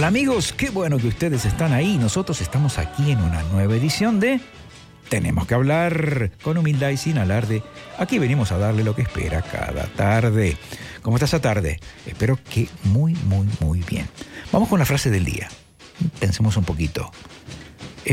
Hola amigos, qué bueno que ustedes están ahí. Nosotros estamos aquí en una nueva edición de Tenemos que hablar con humildad y sin alarde. Aquí venimos a darle lo que espera cada tarde. ¿Cómo está esa tarde? Espero que muy bien. Vamos con la frase del día. Pensemos un poquito.